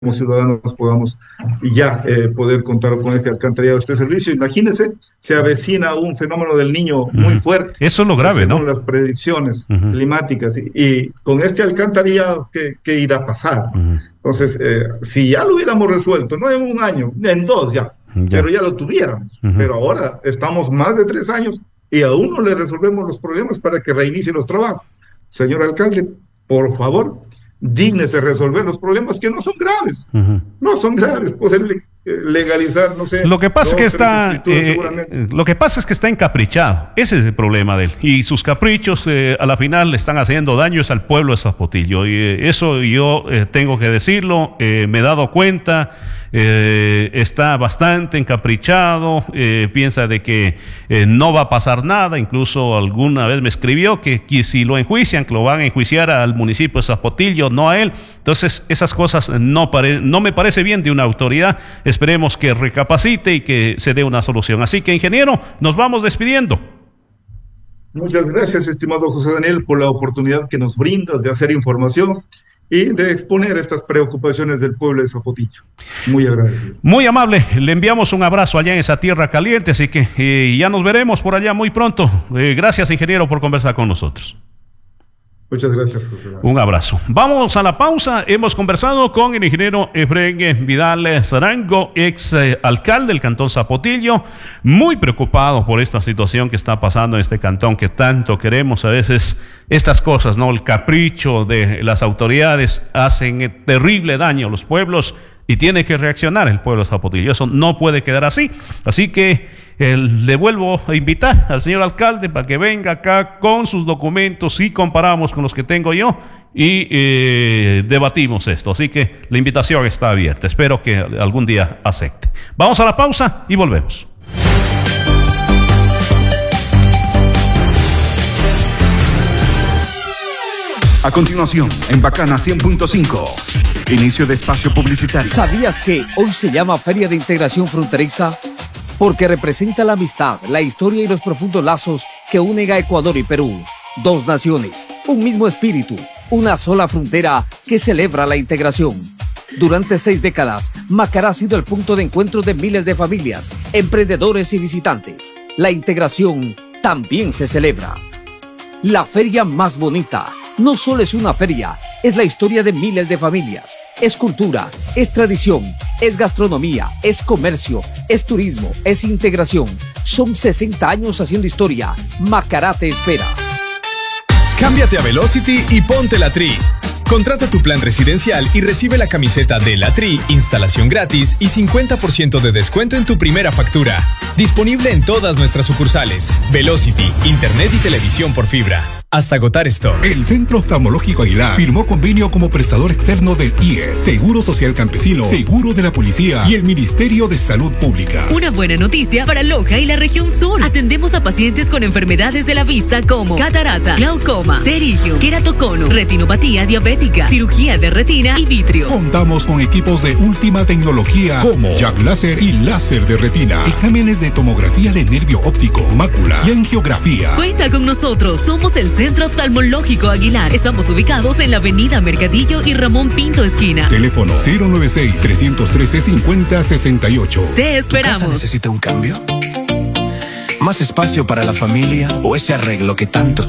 como ciudadanos podamos ya poder contar con este alcantarillado, este servicio. Imagínense, se avecina un fenómeno del Niño muy fuerte. Eso es lo grave, según ¿no? las predicciones climáticas. Y con este alcantarillado, ¿qué irá a pasar? Entonces, si ya lo hubiéramos resuelto, no en un año, en dos ya, pero ya lo tuviéramos. Pero ahora estamos más de 3 años y aún no le resolvemos los problemas para que reinicie los trabajos. Señor alcalde, por favor, dígnese resolver los problemas que no son graves. No son graves, poder legalizar, no sé. Lo que pasa es que está encaprichado. Ese es el problema de él. Y sus caprichos a la final le están haciendo daños al pueblo de Zapotillo. Y eso yo tengo que decirlo. Me he dado cuenta. Está bastante encaprichado. Piensa de que no va a pasar nada. Incluso alguna vez me escribió que si lo enjuician, que lo van a enjuiciar al municipio de Zapotillo, no a él. Entonces esas cosas no me parece bien de una autoridad. Esperemos que recapacite y que se dé una solución. Así que, ingeniero, nos vamos despidiendo. Muchas gracias, estimado José Daniel, por la oportunidad que nos brindas de hacer información y de exponer estas preocupaciones del pueblo de Zapotillo. Muy agradecido. Muy amable. Le enviamos un abrazo allá en esa tierra caliente, así que ya nos veremos por allá muy pronto. Gracias, ingeniero, por conversar con nosotros. Muchas gracias, José. Un abrazo. Vamos a la pausa. Hemos conversado con el ingeniero Efraín Vidal Zarango, ex alcalde del cantón Zapotillo, muy preocupado por esta situación que está pasando en este cantón que tanto queremos. A veces estas cosas, ¿no? El capricho de las autoridades hacen terrible daño a los pueblos y tiene que reaccionar el pueblo de Zapotillo. Eso no puede quedar así. Así que le vuelvo a invitar al señor alcalde para que venga acá con sus documentos y comparamos con los que tengo yo y debatimos esto. Así que la invitación está abierta. Espero que algún día acepte. Vamos a la pausa y volvemos. A continuación, en Bacana 100.5, inicio de espacio publicitario. ¿Sabías que hoy se llama Feria de Integración Fronteriza? Porque representa la amistad, la historia y los profundos lazos que unen a Ecuador y Perú. 2 naciones, un mismo espíritu, una sola frontera que celebra la integración. Durante 6 décadas, Macará ha sido el punto de encuentro de miles de familias, emprendedores y visitantes. La integración también se celebra. La feria más bonita no solo es una feria, es la historia de miles de familias. Es cultura, es tradición, es gastronomía, es comercio, es turismo, es integración. Son 60 años haciendo historia. Macará te espera. Cámbiate a Velocity y ponte la Tri. Contrata tu plan residencial y recibe la camiseta de la Tri, instalación gratis y 50% de descuento en tu primera factura. Disponible en todas nuestras sucursales. Velocity, internet y televisión por fibra. Hasta agotar stock. El Centro Oftalmológico Aguilar firmó convenio como prestador externo del IES, Seguro Social Campesino, Seguro de la Policía y el Ministerio de Salud Pública. Una buena noticia para Loja y la región sur. Atendemos a pacientes con enfermedades de la vista como catarata, glaucoma, pterigio, queratocono, retinopatía diabética, cirugía de retina y vitrio. Contamos con equipos de última tecnología como Jack Láser y láser de retina, exámenes de tomografía de nervio óptico, mácula y angiografía. Cuenta con nosotros. Somos el Centro Oftalmológico Aguilar. Estamos ubicados en la avenida Mercadillo y Ramón Pinto esquina. Teléfono 096-313-5068. Te esperamos. ¿Tu casa necesita un cambio? ¿Más espacio para la familia o ese arreglo que tanto